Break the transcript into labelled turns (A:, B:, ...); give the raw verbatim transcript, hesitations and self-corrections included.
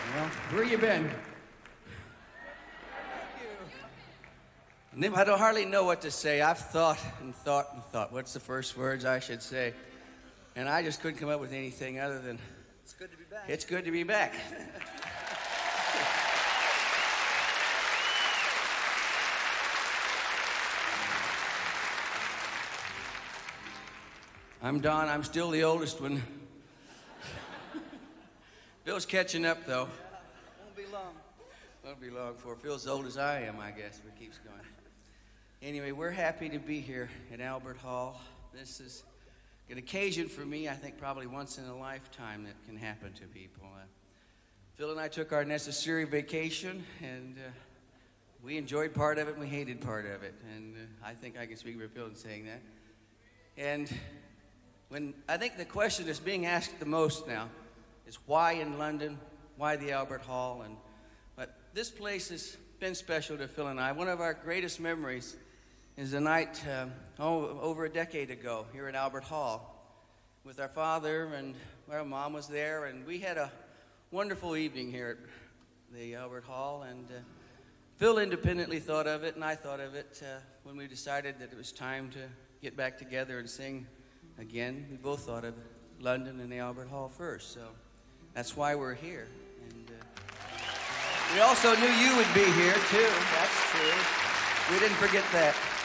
A: Well, where you been?
B: Nim, I don't hardly know what to say. I've thought and thought and thought. What's the first words I should say? And I just couldn't come up with anything other than,
C: It's good to be back.
B: it's good to be back. I'm Don. I'm still the oldest one. Phil's catching up, though.
C: Won't be long.
B: Won't be long for Phil's as old as I am, I guess, if it keeps going. Anyway, we're happy to be here at Albert Hall. This is an occasion for me, I think probably once in a lifetime that can happen to people. Uh, Phil and I took our necessary vacation, and uh, we enjoyed part of it and we hated part of it. And uh, I think I can speak for Phil in saying that. And when I think the question that's being asked the most now is why in London, why the Albert Hall? And but this place has been special to Phil and I. One of our greatest memories is a night uh, oh, over a decade ago here at Albert Hall with our father, and our mom was there, and we had a wonderful evening here at the Albert Hall. And uh, Phil independently thought of it, and I thought of it uh, when we decided that it was time to get back together and sing again. We both thought of London and the Albert Hall first, so that's why we're here. And uh, we also knew you would be here, too. That's true. We didn't forget that.